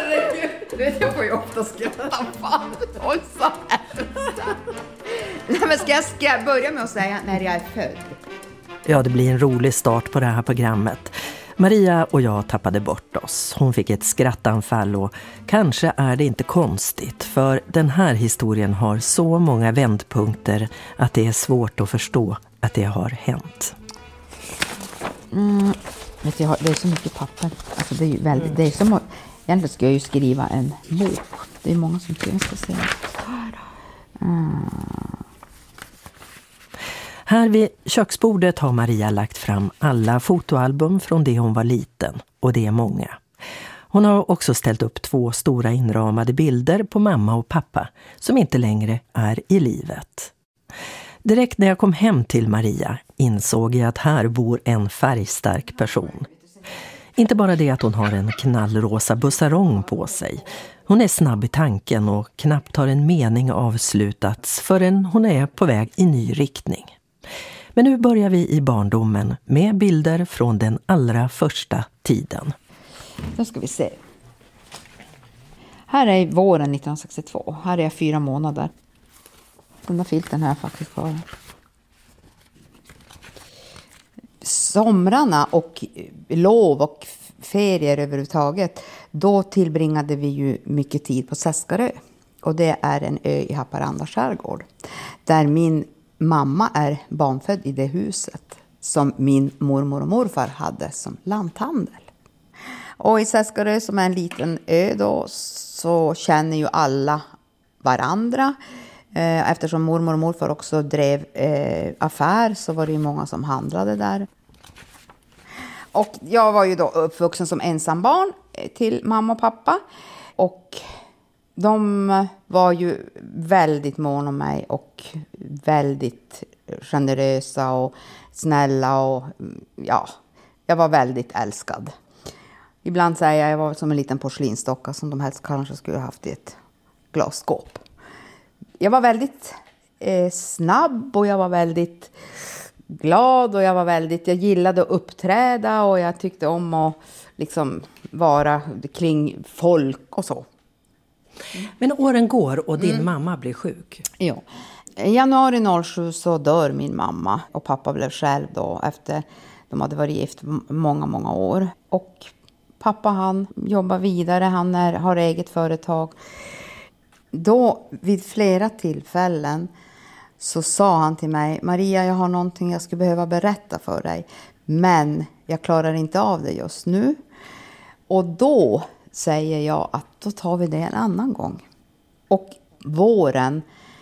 Herregud, jag får ju ofta skratta. Fan, håll så här. Nej, men ska jag börja med att säga när jag är född? Ja, det blir en rolig start på det här programmet. Maria och jag tappade bort oss. Hon fick ett skrattanfall och kanske är det inte konstigt, för den här historien har så många vändpunkter att det är svårt att förstå att det har hänt. Det är så mycket papper. Alltså det är ju väldigt, det är som att, egentligen ska jag ju skriva en bok. Det är många som tycker jag ska se. Här vid köksbordet har Maria lagt fram alla fotoalbum från det hon var liten, och det är många. Hon har också ställt upp 2 stora inramade bilder på mamma och pappa som inte längre är i livet. Direkt när jag kom hem till Maria insåg jag att här bor en färgstark person. Inte bara det att hon har en knallrosa bussarong på sig. Hon är snabb i tanken och knappt har en mening avslutats förrän hon är på väg i ny riktning. Men nu börjar vi i barndomen med bilder från den allra första tiden. Då ska vi se. Här är våren 1962. Här är jag 4 månader. Den där filten har jag faktiskt kvar. Somrarna och lov och ferier överhuvudtaget, då tillbringade vi ju mycket tid på Seskarö. Och det är en ö i Haparanda skärgård. Där min mamma är barnfödd i det huset som min mormor och morfar hade som lanthandel. Och i Seskarö, som är en liten ö då, så känner ju alla varandra. Eftersom mormor och morfar också drev affär, så var det ju många som handlade där. Och jag var ju då uppvuxen som ensambarn till mamma och pappa. Och de var ju väldigt måna om mig och väldigt generösa och snälla. Och ja, jag var väldigt älskad. Ibland säger jag var som en liten porslinsdocka som de helst kanske skulle ha haft i ett glasskåp. Jag var väldigt snabb och jag var väldigt glad och jag gillade att uppträda och jag tyckte om att liksom vara kring folk och så. Men åren går och din mamma blir sjuk. Ja. I januari 07 så dör min mamma och pappa blev själv då efter de hade varit gift många år. Och pappa han jobbar vidare, han har eget företag. Då vid flera tillfällen så sa han till mig: Maria, jag har någonting jag skulle behöva berätta för dig. Men jag klarar inte av det just nu. Och då säger jag att då tar vi det en annan gång. Och våren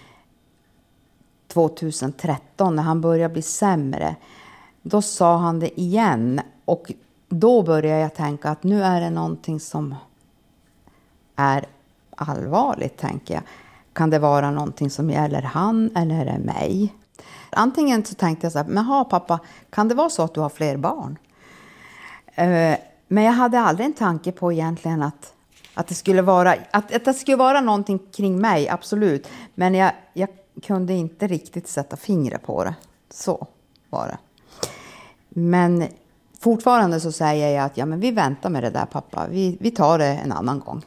2013 när han började bli sämre, då sa han det igen. Och då började jag tänka att nu är det någonting som är allvarligt, tänker jag. Kan det vara någonting som gäller han eller är det mig? Antingen så tänkte jag så här: men pappa, kan det vara så att du har fler barn? Men jag hade aldrig en tanke på egentligen att det skulle vara någonting kring mig, absolut. Men jag kunde inte riktigt sätta fingret på det. Så var det. Men fortfarande så säger jag att men vi väntar med det där, pappa. Vi tar det en annan gång.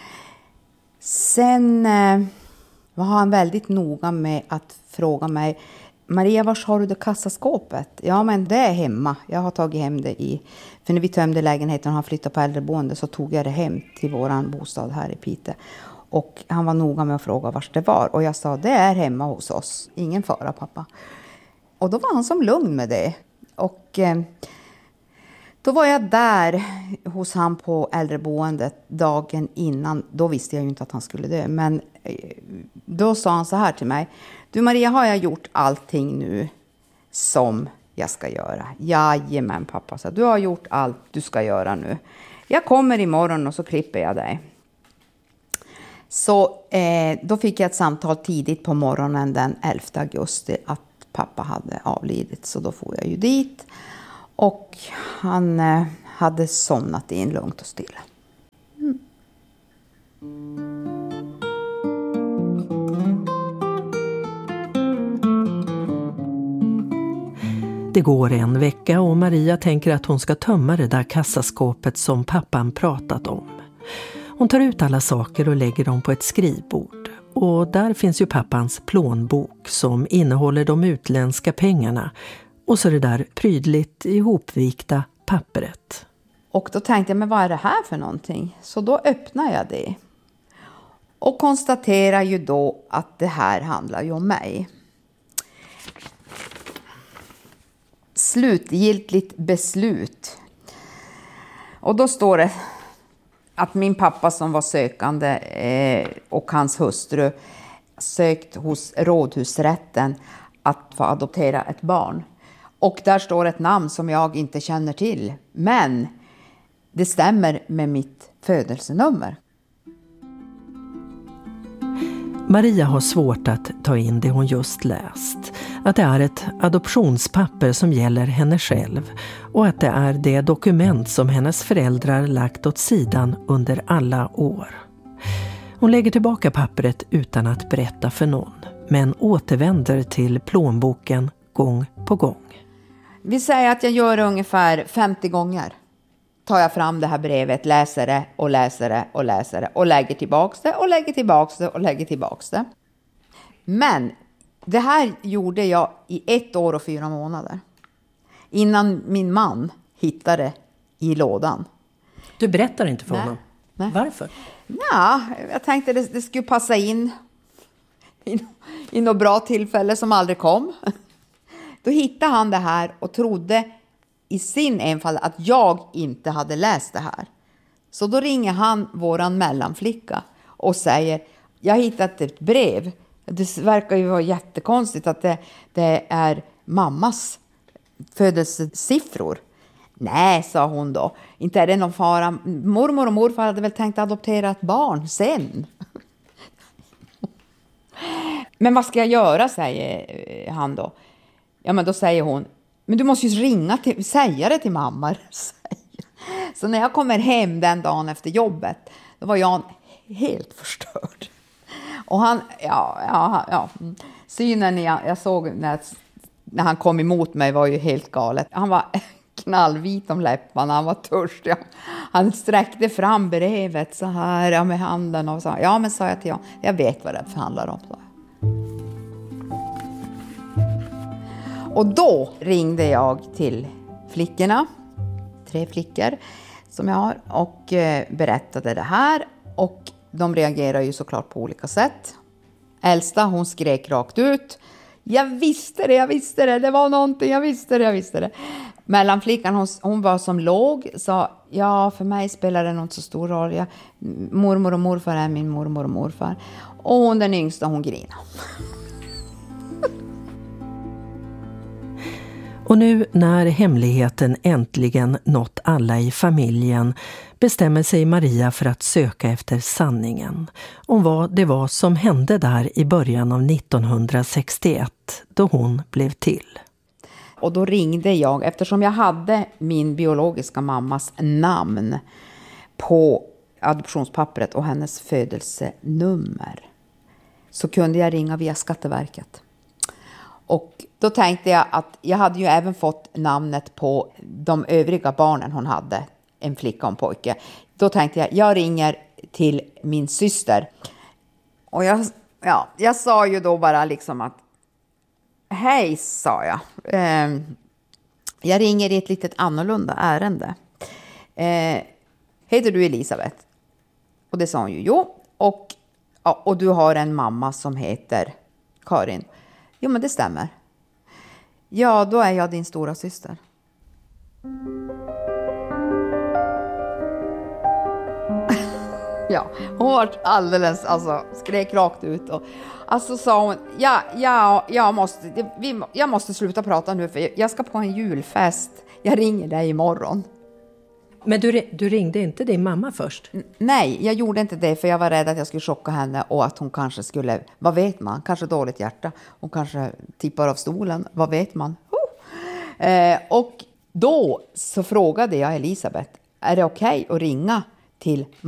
Sen var han väldigt noga med att fråga mig: Maria, var har du det kassaskåpet? Ja, men det är hemma. Jag har tagit hem det för när vi tömde lägenheten och han flyttade på äldreboende så tog jag det hem till våran bostad här i Piteå. Och han var noga med att fråga var det var. Och jag sa: det är hemma hos oss. Ingen fara, pappa. Och då var han som lugn med det. Och då var jag där hos han på äldreboendet dagen innan. Då visste jag ju inte att han skulle dö. Men då sa han så här till mig: du Maria, har jag gjort allting nu som jag ska göra? Jajamän, pappa. Så du har gjort allt du ska göra nu. Jag kommer imorgon och så klipper jag dig. Så då fick jag ett samtal tidigt på morgonen den 11 augusti att pappa hade avlidit. Så då får jag ju dit. Och han hade somnat in lugnt och stilla. Det går en vecka och Maria tänker att hon ska tömma det där kassaskåpet som pappan pratat om. Hon tar ut alla saker och lägger dem på ett skrivbord. Och där finns ju pappans plånbok som innehåller de utländska pengarna. Och så det där prydligt ihopvikta pappret. Och då tänkte jag, men vad är det här för någonting? Så då öppnar jag det. Och konstaterar ju då att det här handlar ju om mig. Slutgiltigt beslut. Och då står det att min pappa som var sökande och hans hustru sökt hos rådhusrätten att få adoptera ett barn. Och där står ett namn som jag inte känner till. Men det stämmer med mitt födelsenummer. Maria har svårt att ta in det hon just läst. Att det är ett adoptionspapper som gäller henne själv. Och att det är det dokument som hennes föräldrar lagt åt sidan under alla år. Hon lägger tillbaka pappret utan att berätta för någon. Men återvänder till plånboken gång på gång. Vi säger att jag gör ungefär 50 gånger. Tar jag fram det här brevet, läser det och läser det och läser det. Och lägger tillbaks det och lägger tillbaks det och lägger tillbaks det. Men det här gjorde jag i 1 år och 4 månader. Innan min man hittade i lådan. Du berättar inte för honom? Nej. Varför? Ja, jag tänkte det skulle passa in i något bra tillfälle som aldrig kom. Då hittade han det här och trodde i sin enfald att jag inte hade läst det här. Så då ringer han våran mellanflicka och säger, jag har hittat ett brev. Det verkar ju vara jättekonstigt att det är mammas födelsesiffror. Nej, sa hon då. Inte är det någon fara. Mormor och morfar hade väl tänkt adoptera ett barn sen. Men vad ska jag göra, säger han då. Ja, men då säger hon, men du måste ju säga det till mamma. Så när jag kommer hem den dagen efter jobbet, då var jag helt förstörd. Och han, synen jag såg när han kom emot mig var ju helt galet. Han var knallvit om läpparna, han var törstig. Han sträckte fram brevet så här med handen och sa, ja men sa jag till honom, jag vet vad det handlar om. Så. Och då ringde jag till flickorna, 3 flickor som jag har, och berättade det här. Och de reagerar ju såklart på olika sätt. Äldsta, hon skrek rakt ut. Jag visste det, det var någonting, jag visste det. Mellanflickan, hon var som låg, sa, ja för mig spelar det nog inte så stor roll. Mormor och morfar är min mormor och morfar. Och hon den yngsta, hon grina. Och nu när hemligheten äntligen nått alla i familjen bestämmer sig Maria för att söka efter sanningen om vad det var som hände där i början av 1961 då hon blev till. Och då ringde jag, eftersom jag hade min biologiska mammas namn på adoptionspappret och hennes födelsenummer, så kunde jag ringa via Skatteverket. Och då tänkte jag att jag hade ju även fått namnet på de övriga barnen hon hade, en flicka och en pojke. Då tänkte jag ringer till min syster. Och jag sa ju då bara liksom att, hej, sa jag. Jag ringer i ett litet annorlunda ärende. Heter du Elisabeth? Och det sa hon ju, jo. Och du har en mamma som heter Karin. Jo, men det stämmer. Ja, då är jag din stora syster. Ja, hon var alldeles, skrek rakt ut. Och, sa hon, jag måste sluta prata nu för jag ska på en julfest. Jag ringer dig imorgon. Men du ringde inte din mamma först? Nej, jag gjorde inte det för jag var rädd att jag skulle chocka henne och att hon kanske skulle, vad vet man, kanske dåligt hjärta. Hon kanske tippar av stolen, vad vet man. Och då så frågade jag Elisabeth, är det okej att ringa till